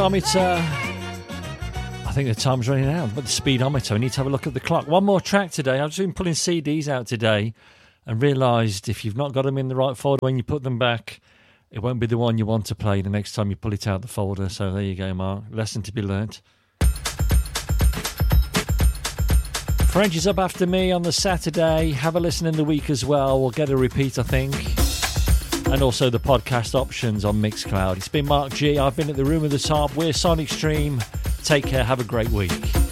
I think the time's running out, but the speedometer, I need to have a look at the clock. One more track today. I've just been pulling CDs out today and realised if you've not got them in the right folder when you put them back, it won't be the one you want to play the next time you pull it out the folder. So there you go, Mark. Lesson to be learnt. French is up after me on the Saturday. Have a listen in the week as well. We'll get a repeat, I think. And also the podcast options on Mixcloud. It's been Mark G. I've been at the Room of the Top. We're Sonic Stream. Take care. Have a great week.